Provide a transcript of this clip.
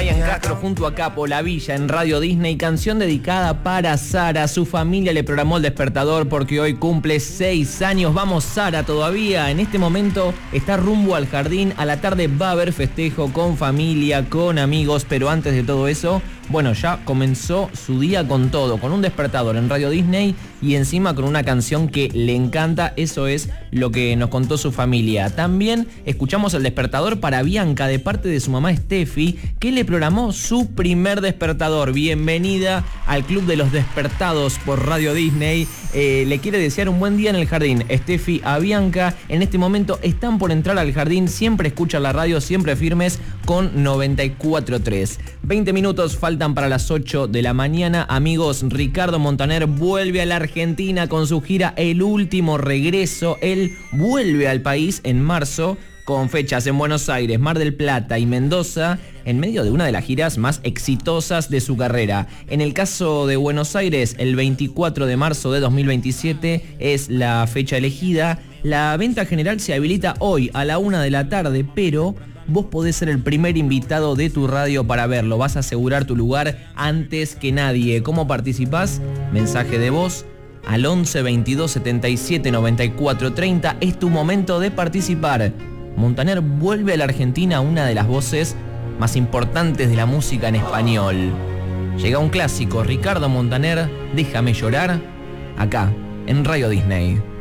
Ryan Castro junto a Capo, La Villa en Radio Disney, canción dedicada para Sara. Su familia le programó el despertador porque hoy cumple 6 años. Vamos Sara todavía, en este momento está rumbo al jardín. A la tarde va a haber festejo con familia, con amigos, pero antes de todo eso, bueno, ya comenzó su día con todo, con un despertador en Radio Disney y encima con una canción que le encanta. Eso es lo que nos contó su familia. También escuchamos el despertador para Bianca de parte de su mamá Steffi, que le programó su primer despertador. Bienvenida al Club de los Despertados por Radio Disney. Le quiere desear un buen día en el jardín Steffi a Bianca. En este momento están por entrar al jardín. Siempre escuchan la radio, siempre firmes con 94.3. 20 minutos faltan para las 8 de la mañana. Amigos, Ricardo Montaner vuelve a la Argentina con su gira El Último Regreso. Él vuelve al país en marzo con fechas en Buenos Aires, Mar del Plata y Mendoza, en medio de una de las giras más exitosas de su carrera. En el caso de Buenos Aires, el 24 de marzo de 2027 es la fecha elegida. La venta general se habilita hoy a la 1 de la tarde, pero vos podés ser el primer invitado de tu radio para verlo. Vas a asegurar tu lugar antes que nadie. ¿Cómo participás? Mensaje de voz al 11 22 77 94 30. Es tu momento de participar. Montaner vuelve a la Argentina, una de las voces más importantes de la música en español. Llega un clásico, Ricardo Montaner, Déjame llorar, acá, en Radio Disney.